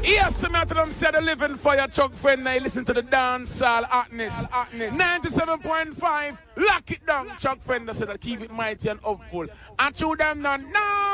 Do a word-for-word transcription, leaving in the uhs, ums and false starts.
Yes, I'm to them say the living for your Chuck friend. Now you listen to the dancehall hotness. ninety-seven point five. Lock it down. Chuck Fender said that keep it mighty and hopeful. And chew them down. No!